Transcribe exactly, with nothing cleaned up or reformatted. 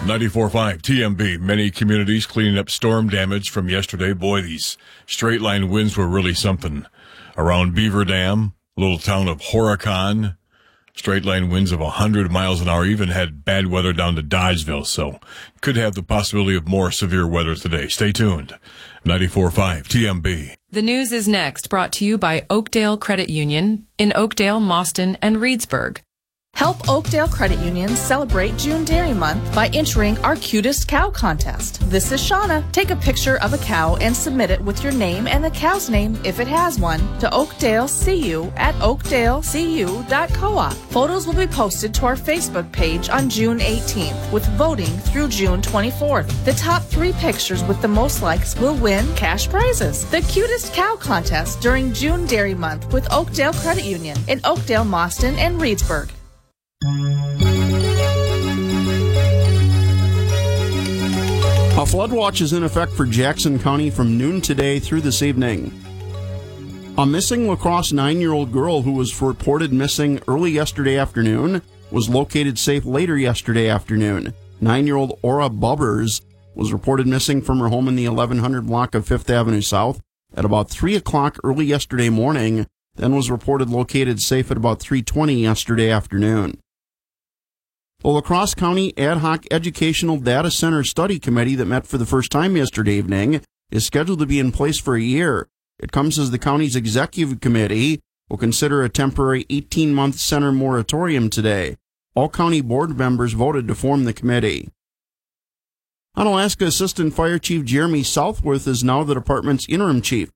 ninety-four point five T M B. Many communities cleaning up storm damage from yesterday. Boy, these straight line winds were really something. Around Beaver Dam, little town of Horicon, straight line winds of one hundred miles an hour. Even had bad weather down to Dodgeville, so could have the possibility of more severe weather today. Stay tuned. ninety-four point five T M B. The news is next, brought to you by Oakdale Credit Union in Oakdale, Mauston, and Reedsburg. Help Oakdale Credit Union celebrate June Dairy Month by entering our Cutest Cow Contest. This is Shauna. Take a picture of a cow and submit it with your name and the cow's name, if it has one, to Oakdale C U at oakdale c u dot coop. Photos will be posted to our Facebook page on June eighteenth, with voting through June twenty-fourth. The top three pictures with the most likes will win cash prizes. The Cutest Cow Contest during June Dairy Month with Oakdale Credit Union in Oakdale, Mauston, and Reedsburg. A flood watch is in effect for Jackson County from noon today through this evening. A missing La Crosse nine-year-old girl who was reported missing early yesterday afternoon was located safe later yesterday afternoon. Nine-year-old Aura Bubbers was reported missing from her home in the eleven hundred block of Fifth Avenue South at about three o'clock early yesterday morning, then was reported located safe at about three twenty yesterday afternoon. The La Crosse County Ad Hoc Educational Data Center Study Committee that met for the first time yesterday evening is scheduled to be in place for a year. It comes as the county's executive committee will consider a temporary eighteen-month center moratorium today. All county board members voted to form the committee. Unalaska Assistant Fire Chief Jeremy Southworth is now the department's interim chief.